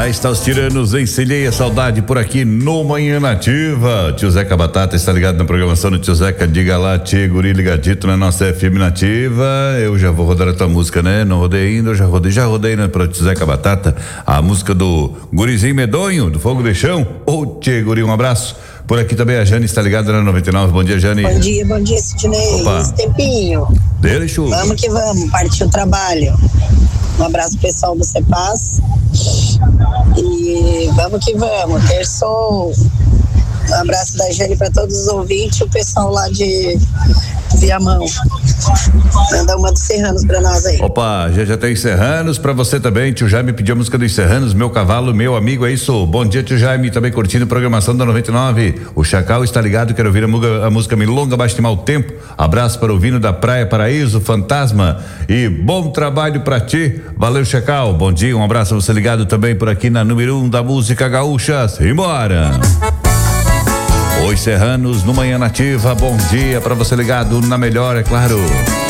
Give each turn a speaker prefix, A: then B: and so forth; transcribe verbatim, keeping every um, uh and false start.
A: Cá está os tiranos, encelhei a saudade por aqui no Manhã Nativa. Tio Zeca Batata está ligado na programação do Tio Zeca. Diga lá, tio guri ligadito na nossa F M Nativa. Eu já vou rodar a tua música, né? Não rodei ainda, eu já rodei, já rodei, né? Para o Tio Zeca Batata, a música do Gurizinho Medonho, do Fogo de Chão. Ô, tio guri, um abraço. Por aqui também a Jane está ligada na noventa e nove. Bom dia, Jane.
B: Bom dia, bom dia, Sidney.
A: Opa.
B: Esse tempinho.
A: Dele, chuva.
B: Vamos que vamos, partiu o trabalho. Um abraço pessoal do Cepaz. E vamos que vamos, terçou. Um abraço da Jane para todos os ouvintes, o pessoal lá de Viamão. Manda uma dos Serranos pra nós aí.
A: Opa, já já tem Serranos pra você também. Tio Jaime pediu a música dos Serranos, Meu Cavalo, Meu Amigo, é isso. Bom dia, tio Jaime, também curtindo a programação da noventa e nove. O Chacal está ligado, quero ouvir a, muga, a música Milonga Baixa Mal Tempo. Abraço para o Vino da Praia Paraíso, Fantasma, e bom trabalho pra ti. Valeu, Chacal, bom dia, um abraço a você ligado também por aqui na número um da música gaúcha. Simbora! Oi, Serranos, no Manhã Nativa, bom dia pra você ligado na melhor, é claro.